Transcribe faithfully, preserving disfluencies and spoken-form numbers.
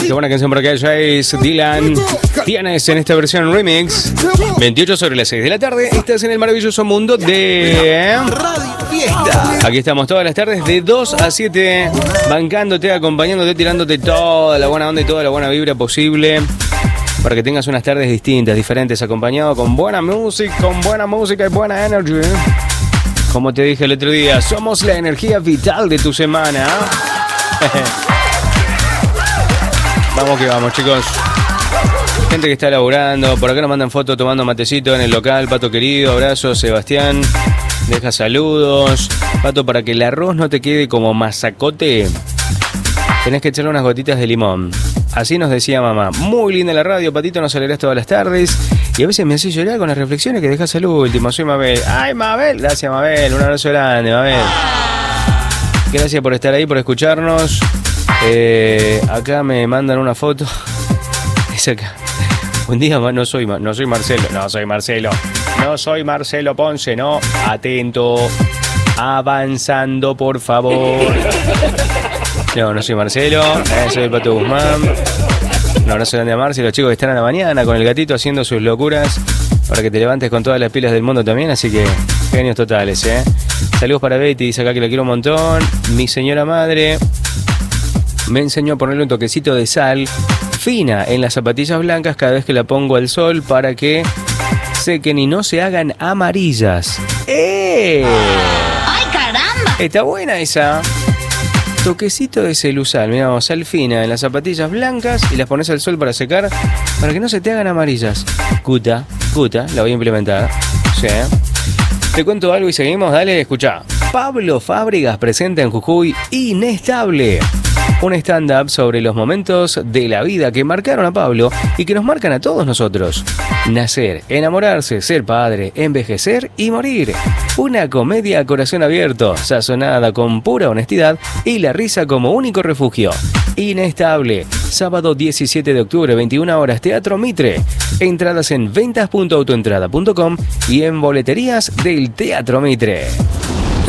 Qué buena canción por acá, Jace Dylan. Tienes en esta versión remix. veintiocho sobre las seis de la tarde. Estás en el maravilloso mundo de Radio Fiesta. Aquí estamos todas las tardes de dos a siete, bancándote, acompañándote, tirándote toda la buena onda y toda la buena vibra posible para que tengas unas tardes distintas, diferentes, acompañado con buena música, con buena música y buena energy. Como te dije el otro día, somos la energía vital de tu semana. Vamos que vamos, chicos. Gente que está laburando, por acá nos mandan fotos tomando matecito en el local. Pato querido, abrazo, Sebastián. Deja saludos. Pato, para que el arroz no te quede como masacote, tenés que echarle unas gotitas de limón. Así nos decía mamá. Muy linda la radio, Patito, nos alegrás todas las tardes. Y a veces me hace llorar con las reflexiones que dejas al último. Soy Mabel. ¡Ay, Mabel! Gracias, Mabel. Un abrazo grande, Mabel. Gracias por estar ahí, por escucharnos. Eh, acá me mandan una foto. Es acá. Un día más, no soy, no soy Marcelo. No soy Marcelo. No soy Marcelo Ponce, no. Atento. Avanzando, por favor. No, no soy Marcelo. Eh, soy el Pato Guzmán. Un abrazo grande a Marce y los chicos que están a la mañana con el gatito haciendo sus locuras para que te levantes con todas las pilas del mundo también. Así que genios totales, ¿eh? Saludos para Betty, dice acá que la quiero un montón. Mi señora madre me enseñó a ponerle un toquecito de sal fina en las zapatillas blancas cada vez que la pongo al sol para que sequen y no se hagan amarillas. ¡Eh! ¡Ay, caramba! Está buena esa. Toquecito de celusal, mirá, sal fina en las zapatillas blancas y las pones al sol para secar para que no se te hagan amarillas. Cuta, cuta, la voy a implementar. Sí. Te cuento algo y seguimos, dale, escuchá. Pablo Fábregas presenta en Jujuy Inestable, un stand-up sobre los momentos de la vida que marcaron a Pablo y que nos marcan a todos nosotros. Nacer, enamorarse, ser padre, envejecer y morir. Una comedia a corazón abierto, sazonada con pura honestidad y la risa como único refugio. Inestable, sábado diecisiete de octubre, veintiuna horas, Teatro Mitre. Entradas en ventas punto autoentrada punto com y en boleterías del Teatro Mitre.